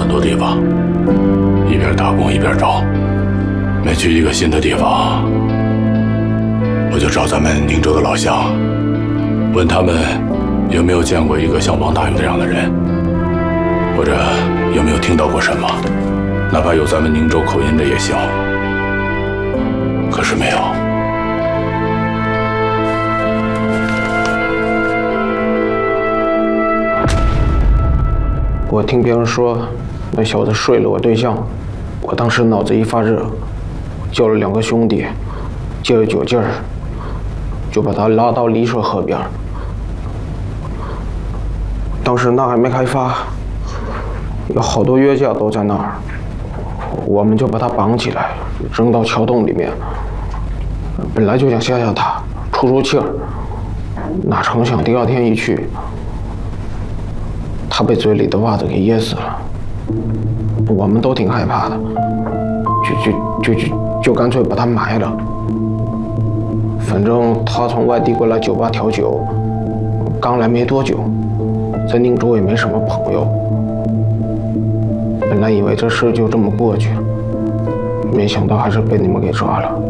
很多地方，一边打工一边找。每去一个新的地方，我就找咱们宁州的老乡，问他们有没有见过一个像王大勇这样的人，或者有没有听到过什么，哪怕有咱们宁州口音的也行。可是没有。 我听别人说，那小子睡了我对象，我当时脑子一发热，叫了2个兄弟，借了酒劲儿，就把他拉到丽水河边。当时那还没开发，有好多约架都在那儿，我们就把他绑起来，扔到桥洞里面。本来就想吓吓他，出气儿，哪成想第2天一去，他被嘴里的袜子给噎死了。我们都挺害怕的，就干脆把他埋了。反正他从外地过来酒吧调酒，刚来没多久，在宁州也没什么朋友。本来以为这事就这么过去，没想到还是被你们给抓了。